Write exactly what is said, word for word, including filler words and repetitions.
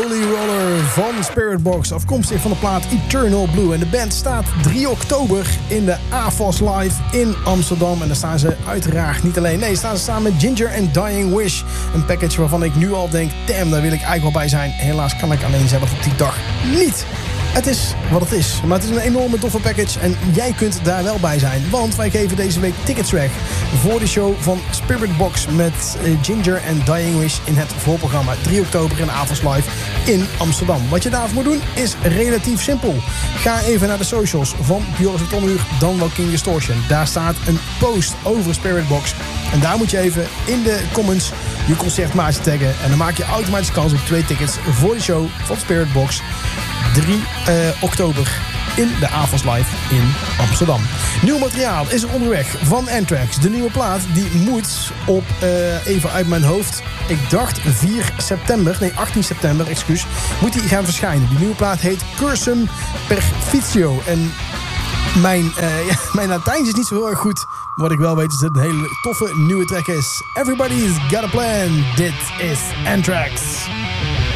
Holy Roller van Spiritbox, afkomstig van de plaat Eternal Blue. En de band staat drie oktober in de A F O S Live in Amsterdam. En daar staan ze uiteraard niet alleen. Nee, staan ze samen met Ginger and Dying Wish. Een package waarvan ik nu al denk, damn, daar wil ik eigenlijk wel bij zijn. Helaas kan ik alleen zelf op die dag niet. Het is wat het is, maar het is een enorme toffe package en jij kunt daar wel bij zijn. Want wij geven deze week tickets weg voor de show van Spiritbox met Ginger and Dying Wish in het voorprogramma. drie oktober in de A F O S Live in Amsterdam. Wat je daarvoor moet doen is relatief simpel. Ga even naar de socials van Joris en Tomuur, dan wel King Distortion. Daar staat een post over Spiritbox. En daar moet je even in de comments je concertmaatje taggen. En dan maak je automatisch kans op twee tickets voor de show van Spiritbox. drie oktober in de A F O S Live in Amsterdam. Nieuw materiaal is er onderweg van Anthrax. De nieuwe plaat die moet op, uh, even uit mijn hoofd, ik dacht vier september, nee achttien september, excuus, moet die gaan verschijnen. Die nieuwe plaat heet Cursum Perfectio. En mijn, uh, ja, mijn Latijn is niet zo heel erg goed. Wat ik wel weet is dat het een hele toffe nieuwe track is. Everybody's got a plan. Dit is Anthrax.